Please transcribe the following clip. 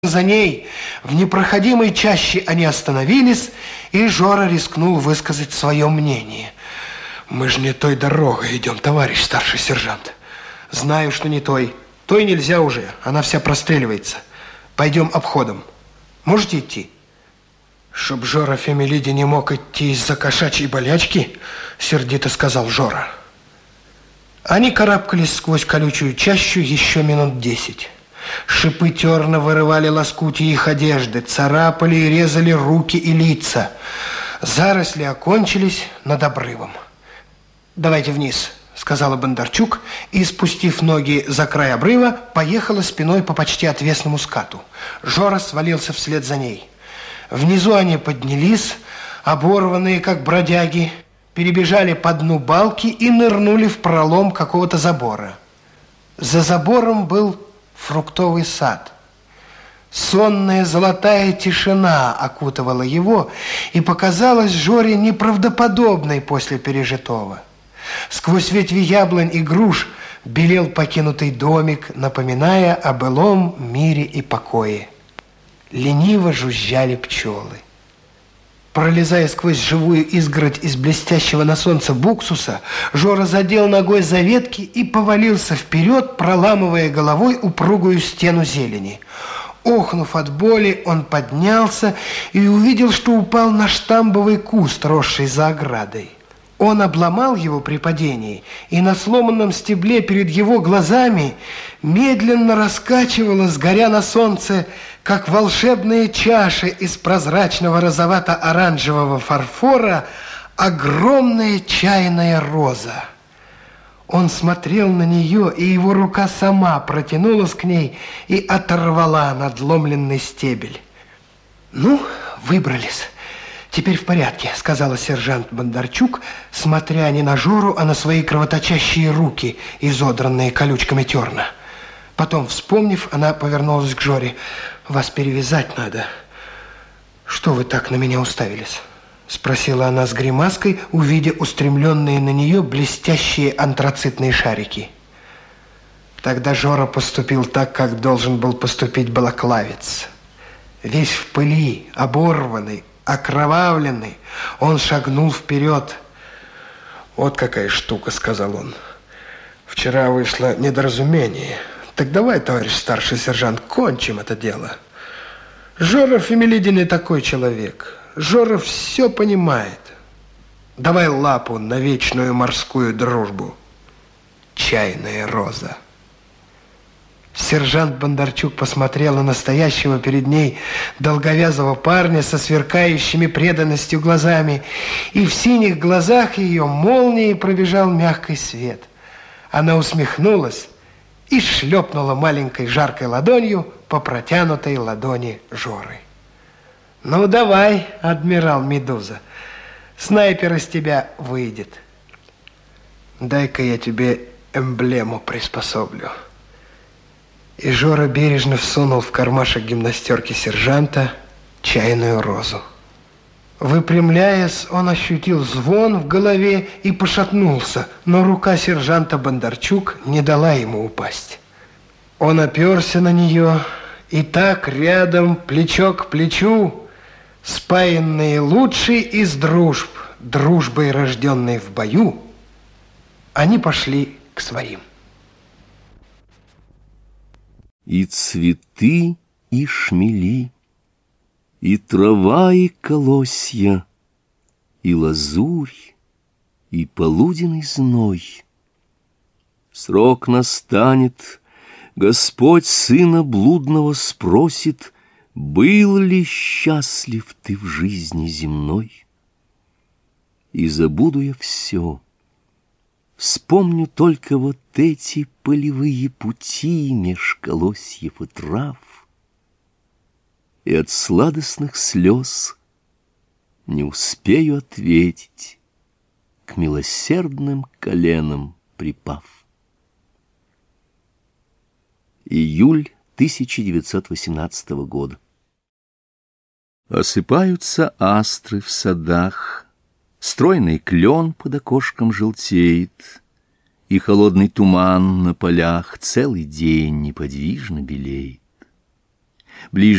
за ней. В непроходимой чаще они остановились, и Жора рискнул высказать свое мнение. «Мы же не той дорогой идем, товарищ старший сержант. Знаю, что не той. Той нельзя уже, она вся простреливается. Пойдем обходом. Можете идти?» «Чтоб Жора Фемелиди не мог идти из-за кошачьей болячки», сердито сказал Жора. Они карабкались сквозь колючую чащу еще минут 10. Шипы терна вырывали лоскути их одежды, царапали и резали руки и лица. Заросли окончились над обрывом. «Давайте вниз», сказала Бондарчук, и, спустив ноги за край обрыва, поехала спиной по почти отвесному скату. Жора свалился вслед за ней. Внизу они поднялись, оборванные, как бродяги, перебежали по дну балки и нырнули в пролом какого-то забора. За забором был фруктовый сад. Сонная золотая тишина окутывала его и показалась Жоре неправдоподобной после пережитого. Сквозь ветви яблонь и груш белел покинутый домик, напоминая о былом мире и покое. Лениво жужжали пчелы. Пролезая сквозь живую изгородь из блестящего на солнце буксуса, Жора задел ногой за ветки и повалился вперед, проламывая головой упругую стену зелени. Охнув от боли, он поднялся и увидел, что упал на штамбовый куст, росший за оградой. Он обломал его при падении, и на сломанном стебле перед его глазами медленно раскачивалась, горя на солнце, как волшебные чаши из прозрачного розовато-оранжевого фарфора, огромная чайная роза. Он смотрел на нее, и его рука сама протянулась к ней и оторвала надломленный стебель. «Ну, выбрались. Теперь в порядке», сказала сержант Бондарчук, смотря не на Жору, а на свои кровоточащие руки, изодранные колючками терна. Потом, вспомнив, она повернулась к Жоре. «Вас перевязать надо. Что вы так на меня уставились?» Спросила она с гримаской, увидя устремленные на нее блестящие антрацитные шарики. Тогда Жора поступил так, как должен был поступить балаклавец. Весь в пыли, оборванный, окровавленный, он шагнул вперед. «Вот какая штука», сказал он. «Вчера вышло недоразумение. Так давай, товарищ старший сержант, кончим это дело. Жора Фемелиди не такой человек. Жора все понимает. Давай лапу на вечную морскую дружбу. Чайная роза». Сержант Бондарчук посмотрела на стоящего перед ней долговязого парня со сверкающими преданностью глазами, и в синих глазах ее молнией пробежал мягкий свет. Она усмехнулась и шлепнула маленькой жаркой ладонью по протянутой ладони Жоры. «Ну, давай, адмирал Медуза, снайпер из тебя выйдет. Дай-ка я тебе эмблему приспособлю». И Жора бережно всунул в кармашек гимнастерки сержанта чайную розу. Выпрямляясь, он ощутил звон в голове и пошатнулся, но рука сержанта Бондарчук не дала ему упасть. Он оперся на нее, и так рядом, плечо к плечу, спаянные лучшей из дружб, дружбой, рожденной в бою, они пошли к своим. И цветы, и шмели, и трава, и колосья, и лазурь, и полуденный зной. Срок настанет, Господь сына блудного спросит, был ли счастлив ты в жизни земной? И забуду я все. Вспомню только вот эти полевые пути меж колосьев и трав, и от сладостных слез не успею ответить, к милосердным коленам припав. Июль 1918 года. Осыпаются астры в садах, стройный клен под окошком желтеет, и холодный туман на полях целый день неподвижно белеет. Ближе